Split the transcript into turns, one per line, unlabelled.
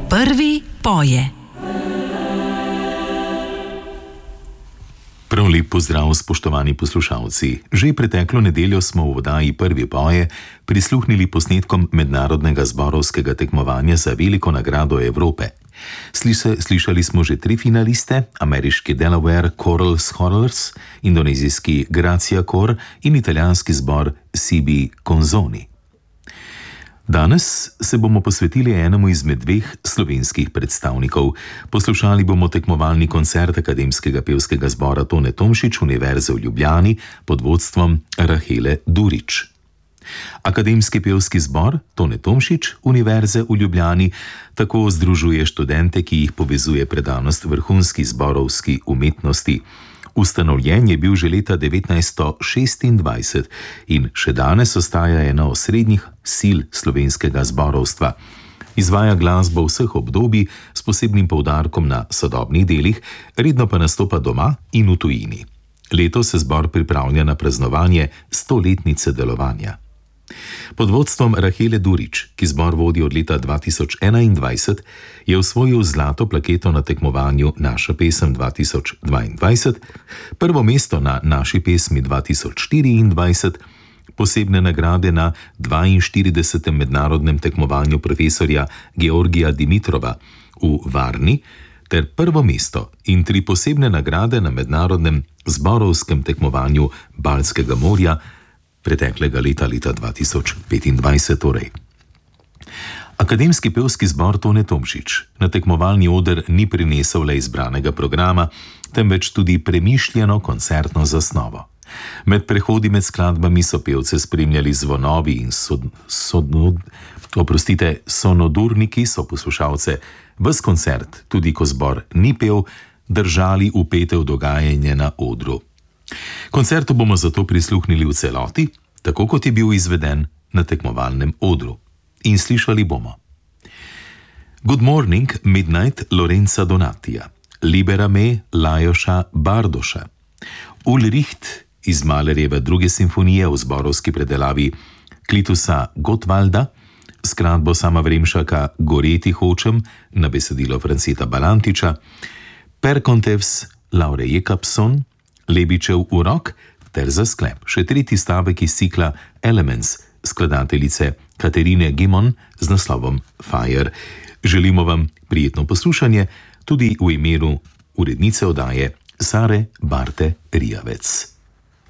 Prvi poje.
Prav lep pozdrav, spoštovani poslušalci. Že preteklo nedeljo smo v oddaji Prvi poje prisluhnili posnetkom mednarodnega zborovskega tekmovanja za veliko nagrado Evrope. Slišali smo že 3 finaliste, ameriški Delaware Choral Scholars, indonezijski Gracia Cor in italijanski zbor Sibi Konzoni. Danes se bomo posvetili enemu izmed 2 slovenskih predstavnikov. Poslušali bomo tekmovalni koncert Akademskega pevskega zbora Tone Tomšič Univerze v Ljubljani pod vodstvom Rahele Durič. Akademski pevski zbor Tone Tomšič Univerze v Ljubljani tako združuje študente, ki jih povezuje predanost vrhunski zborovski umetnosti. Ustanovljen je bil že leta 1926 in še danes ostaja ena osrednjih sil slovenskega zborovstva. Izvaja glasbo vseh obdobij s posebnim poudarkom na sodobnih delih, redno pa nastopa doma in v tujini. Letos se zbor pripravlja na praznovanje 100-letnice delovanja. Pod vodstvom Rahele Durič, ki zbor vodi od leta 2021, je osvojil zlato plaketo na tekmovanju Naša pesem 2022, prvo mesto na Naši pesmi 2024, posebne nagrade na 42. mednarodnem tekmovanju profesorja Georgija Dimitrova v Varni ter prvo mesto in 3 posebne nagrade na mednarodnem zborovskem tekmovanju Baltskega morja preteklega leta 2025 torej. Akademski pevski zbor Tone Tomšič na tekmovalni oder ni prinesel le izbranega programa, temveč tudi premišljeno koncertno zasnovo. Med prehodi med skladbami so pevce spremljali zvonovi in sonodurniki so poslušalce ves koncert, tudi ko zbor ni pel, držali vpete v dogajanje na odru. Koncertu bomo zato prisluhnili v celoti, tako kot je bil izveden na tekmovalnem odru. In slišali bomo: Good Morning Midnight Lorenza Donatija, Libera me Lajoša Bardoša, Ulricht iz Mahlerjeve 2. simfonije v zborovski predelavi Klitusa Gottwalda, skladbo Sama Vremšaka Goreti hočem na besedilo Franceta Balantiča, Perkontevs Laure Jekabson, Lebičev urok ter za sklep še 3. stavek iz cikla Elements skladateljice Katerine Gimon z naslovom Fire. Želimo vam prijetno poslušanje tudi v imenu urednice oddaje Sare Barte Rijavec.